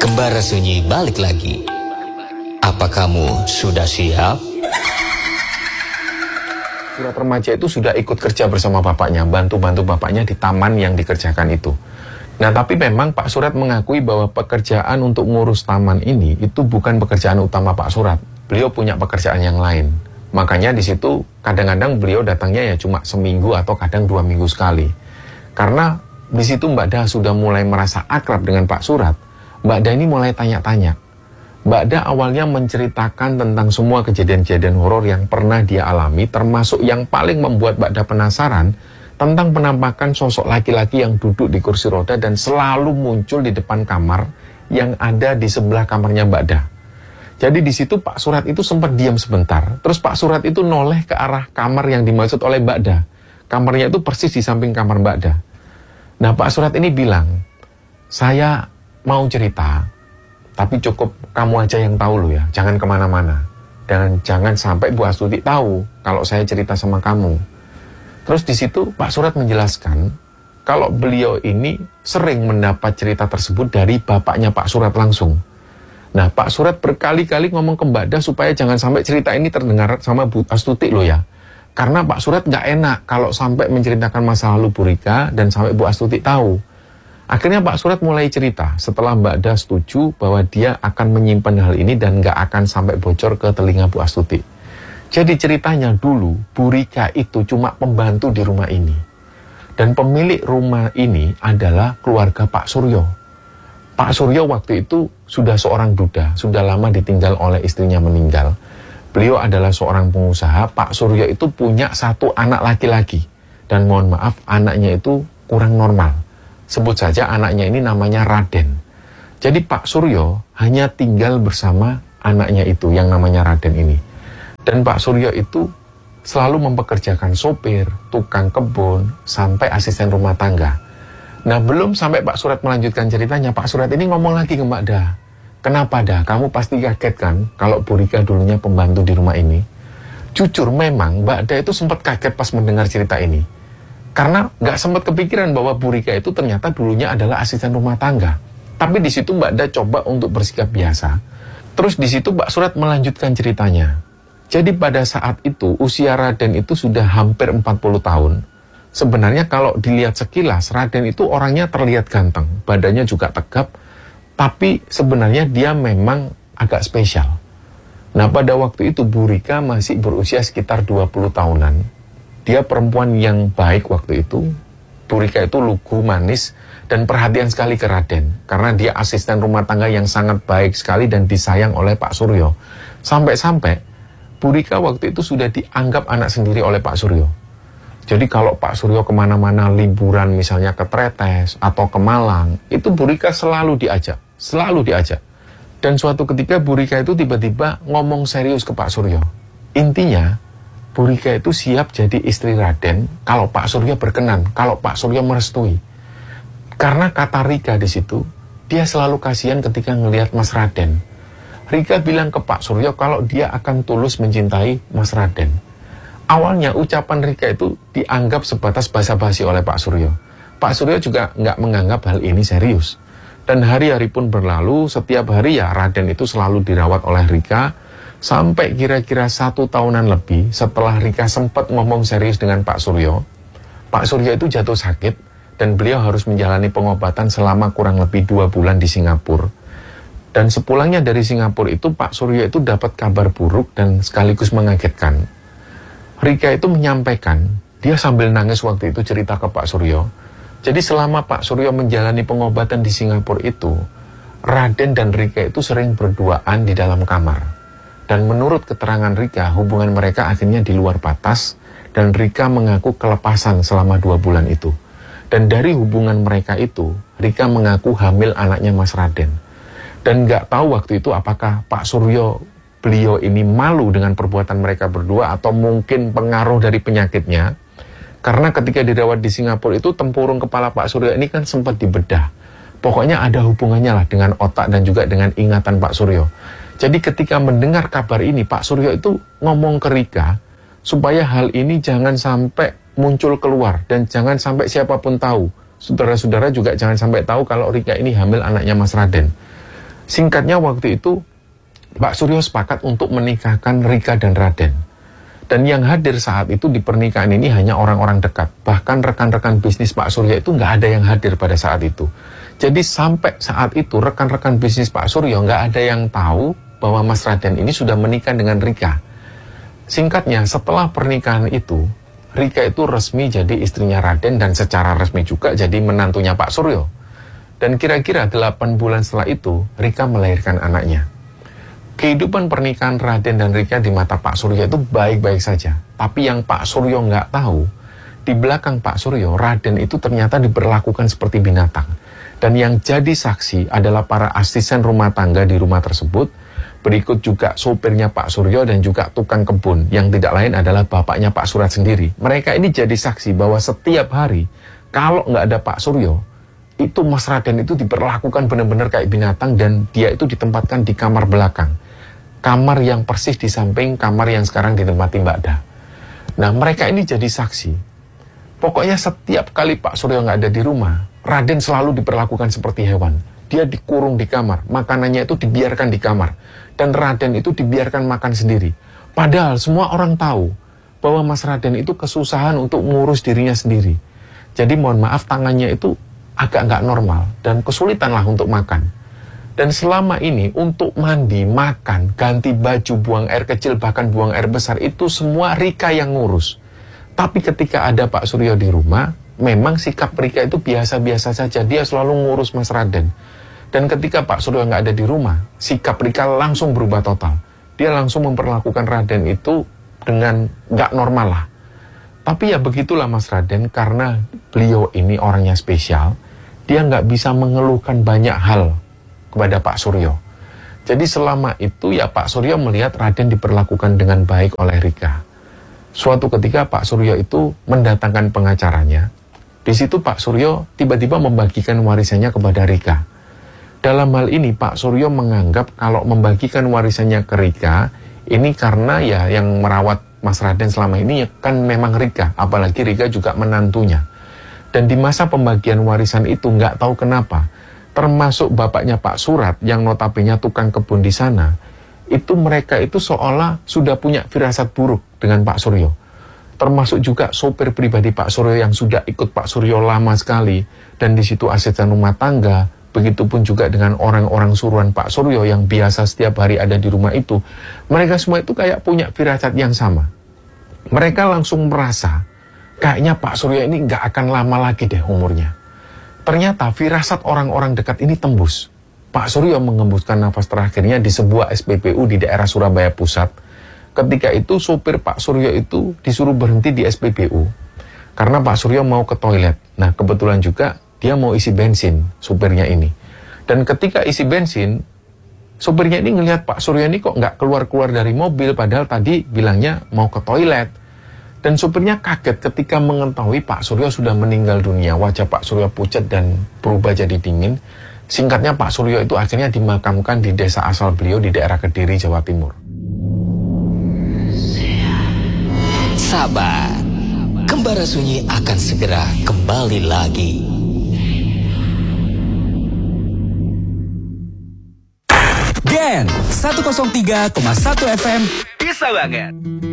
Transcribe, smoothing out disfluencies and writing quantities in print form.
Kembar Sunyi balik lagi. Apa kamu sudah siap? Surat remaja itu sudah ikut kerja bersama bapaknya, bantu-bantu bapaknya di taman yang dikerjakan itu. Nah, tapi memang Pak Surat mengakui bahwa pekerjaan untuk ngurus taman ini itu bukan pekerjaan utama Pak Surat. Beliau punya pekerjaan yang lain. Makanya di situ kadang-kadang beliau datangnya ya cuma seminggu atau kadang 2 minggu sekali. Karena di situ Mbak Da sudah mulai merasa akrab dengan Pak Surat. Mbak Da ini mulai tanya-tanya. Mbak Da awalnya menceritakan tentang semua kejadian-kejadian horor yang pernah dia alami, termasuk yang paling membuat Mbak Da penasaran tentang penampakan sosok laki-laki yang duduk di kursi roda dan selalu muncul di depan kamar yang ada di sebelah kamarnya Mbak Da. Jadi di situ Pak Surat itu sempat diam sebentar. Terus Pak Surat itu noleh ke arah kamar yang dimaksud oleh Mbak Da. Kamarnya itu persis di samping kamar Mbak Da. Nah, Pak Surat ini bilang, saya mau cerita, tapi cukup kamu aja yang tahu loh ya, jangan kemana-mana. Dan jangan sampai Bu Astuti tahu kalau saya cerita sama kamu. Terus di situ Pak Surat menjelaskan, kalau beliau ini sering mendapat cerita tersebut dari bapaknya Pak Surat langsung. Nah, Pak Surat berkali-kali ngomong ke Mbak Da supaya jangan sampai cerita ini terdengar sama Bu Astuti loh ya. Karena Pak Surat nggak enak kalau sampai menceritakan masa lalu Bu Rika dan sampai Bu Astuti tahu. Akhirnya Pak Surat mulai cerita setelah Mbak Da setuju bahwa dia akan menyimpan hal ini dan nggak akan sampai bocor ke telinga Bu Astuti. Jadi ceritanya dulu, Bu Rika itu cuma pembantu di rumah ini. Dan pemilik rumah ini adalah keluarga Pak Suryo. Pak Suryo waktu itu sudah seorang duda, sudah lama ditinggal oleh istrinya meninggal. Beliau adalah seorang pengusaha. Pak Suryo itu punya 1 anak laki-laki. Dan mohon maaf, anaknya itu kurang normal. Sebut saja anaknya ini namanya Raden. Jadi Pak Suryo hanya tinggal bersama anaknya itu yang namanya Raden ini. Dan Pak Suryo itu selalu mempekerjakan sopir, tukang kebun, sampai asisten rumah tangga. Nah, belum sampai Pak Surat melanjutkan ceritanya, Pak Surat ini ngomong lagi ke Mbak Da. Kenapa Da? Kamu pasti kaget kan kalau Bu Rika dulunya pembantu di rumah ini? Jujur memang Mbak Da itu sempat kaget pas mendengar cerita ini. Karena nggak sempat kepikiran bahwa Bu Rika itu ternyata dulunya adalah asisten rumah tangga. Tapi di situ Mbak Da coba untuk bersikap biasa. Terus di situ Pak Surat melanjutkan ceritanya. Jadi pada saat itu usia Raden itu sudah hampir 40 tahun. Sebenarnya kalau dilihat sekilas Raden itu orangnya terlihat ganteng, badannya juga tegap, tapi sebenarnya dia memang agak spesial. Nah, pada waktu itu Bu Rika masih berusia sekitar 20 tahunan. Dia perempuan yang baik waktu itu. Bu Rika itu lugu, manis, dan perhatian sekali ke Raden. Karena dia asisten rumah tangga yang sangat baik sekali dan disayang oleh Pak Suryo. Sampai-sampai Bu Rika waktu itu sudah dianggap anak sendiri oleh Pak Suryo. Jadi kalau Pak Suryo kemana-mana liburan misalnya ke Tretes atau ke Malang, itu Bu Rika selalu diajak. Dan suatu ketika Bu Rika itu tiba-tiba ngomong serius ke Pak Suryo. Intinya, Bu Rika itu siap jadi istri Raden kalau Pak Suryo berkenan, kalau Pak Suryo merestui. Karena kata Rika di situ, dia selalu kasihan ketika ngelihat Mas Raden. Rika bilang ke Pak Suryo kalau dia akan tulus mencintai Mas Raden. Awalnya ucapan Rika itu dianggap sebatas basa-basi oleh Pak Suryo. Pak Suryo juga nggak menganggap hal ini serius. Dan hari-hari pun berlalu, setiap hari ya Raden itu selalu dirawat oleh Rika. Sampai kira-kira 1 tahunan lebih setelah Rika sempat ngomong serius dengan Pak Suryo. Pak Suryo itu jatuh sakit dan beliau harus menjalani pengobatan selama kurang lebih 2 bulan di Singapura. Dan sepulangnya dari Singapura itu Pak Suryo itu dapat kabar buruk dan sekaligus mengagetkan. Rika itu menyampaikan, dia sambil nangis waktu itu cerita ke Pak Suryo. Jadi selama Pak Suryo menjalani pengobatan di Singapura itu, Raden dan Rika itu sering berduaan di dalam kamar. Dan menurut keterangan Rika, hubungan mereka akhirnya di luar batas dan Rika mengaku kelepasan selama 2 bulan itu. Dan dari hubungan mereka itu, Rika mengaku hamil anaknya Mas Raden. Dan nggak tahu waktu itu apakah Pak Suryo, beliau ini malu dengan perbuatan mereka berdua atau mungkin pengaruh dari penyakitnya. Karena ketika dirawat di Singapura itu, tempurung kepala Pak Suryo ini kan sempat dibedah. Pokoknya ada hubungannya lah dengan otak dan juga dengan ingatan Pak Suryo. Jadi ketika mendengar kabar ini, Pak Suryo itu ngomong ke Rika, supaya hal ini jangan sampai muncul keluar, dan jangan sampai siapapun tahu. Saudara-saudara juga jangan sampai tahu kalau Rika ini hamil anaknya Mas Raden. Singkatnya waktu itu Pak Suryo sepakat untuk menikahkan Rika dan Raden. Dan yang hadir saat itu di pernikahan ini hanya orang-orang dekat. Bahkan rekan-rekan bisnis Pak Suryo itu nggak ada yang hadir pada saat itu. Jadi sampai saat itu rekan-rekan bisnis Pak Suryo nggak ada yang tahu bahwa Mas Raden ini sudah menikah dengan Rika. Singkatnya, setelah pernikahan itu, Rika itu resmi jadi istrinya Raden dan secara resmi juga jadi menantunya Pak Suryo. Dan kira-kira 8 bulan setelah itu, Rika melahirkan anaknya. Kehidupan pernikahan Raden dan Rika di mata Pak Suryo itu baik-baik saja. Tapi yang Pak Suryo nggak tahu, di belakang Pak Suryo, Raden itu ternyata diperlakukan seperti binatang. Dan yang jadi saksi adalah para asisten rumah tangga di rumah tersebut, berikut juga sopirnya Pak Suryo dan juga tukang kebun, yang tidak lain adalah bapaknya Pak Surat sendiri. Mereka ini jadi saksi bahwa setiap hari, kalau nggak ada Pak Suryo, itu Mas Raden itu diperlakukan benar-benar kayak binatang dan dia itu ditempatkan di kamar belakang. Kamar yang persis di samping kamar yang sekarang ditempati Mbak Da. Nah, mereka ini jadi saksi. Pokoknya setiap kali Pak Suryo nggak ada di rumah, Raden selalu diperlakukan seperti hewan. Dia dikurung di kamar, makanannya itu dibiarkan di kamar. Dan Raden itu dibiarkan makan sendiri. Padahal semua orang tahu bahwa Mas Raden itu kesusahan untuk ngurus dirinya sendiri. Jadi mohon maaf, tangannya itu agak nggak normal dan kesulitan lah untuk makan. Dan selama ini untuk mandi, makan, ganti baju, buang air kecil, bahkan buang air besar, itu semua Rika yang ngurus. Tapi ketika ada Pak Suryo di rumah, memang sikap Rika itu biasa-biasa saja. Dia selalu ngurus Mas Raden. Dan ketika Pak Suryo nggak ada di rumah, sikap Rika langsung berubah total. Dia langsung memperlakukan Raden itu dengan nggak normal lah. Tapi ya begitulah Mas Raden, karena beliau ini orangnya spesial, dia nggak bisa mengeluhkan banyak hal kepada Pak Suryo. Jadi selama itu ya Pak Suryo melihat Raden diperlakukan dengan baik oleh Rika. Suatu ketika Pak Suryo itu mendatangkan pengacaranya. Di situ Pak Suryo tiba-tiba membagikan warisannya kepada Rika. Dalam hal ini Pak Suryo menganggap kalau membagikan warisannya ke Rika, ini karena ya yang merawat Mas Raden selama ini ya kan memang Rika, apalagi Rika juga menantunya. Dan di masa pembagian warisan itu nggak tahu kenapa, termasuk bapaknya Pak Surat yang notabene tukang kebun di sana, itu mereka itu seolah sudah punya firasat buruk dengan Pak Suryo. Termasuk juga sopir pribadi Pak Suryo yang sudah ikut Pak Suryo lama sekali, dan di situ asisten rumah tangga. Begitupun juga dengan orang-orang suruhan Pak Suryo yang biasa setiap hari ada di rumah itu. Mereka semua itu kayak punya firasat yang sama. Mereka langsung merasa kayaknya Pak Suryo ini nggak akan lama lagi deh umurnya. Ternyata firasat orang-orang dekat ini tembus. Pak Suryo mengembuskan nafas terakhirnya di sebuah SPBU di daerah Surabaya Pusat. Ketika itu sopir Pak Suryo itu disuruh berhenti di SPBU karena Pak Suryo mau ke toilet. Nah kebetulan juga dia mau isi bensin, supirnya ini. Dan ketika isi bensin, supirnya ini ngelihat Pak Suryo ini kok nggak keluar-keluar dari mobil, padahal tadi bilangnya mau ke toilet. Dan supirnya kaget ketika mengetahui Pak Suryo sudah meninggal dunia. Wajah Pak Suryo pucat dan berubah jadi dingin. Singkatnya Pak Suryo itu akhirnya dimakamkan di desa asal beliau di daerah Kediri, Jawa Timur. Sabar, Kembara Sunyi akan segera kembali lagi. Gen 103,1 FM bisa banget.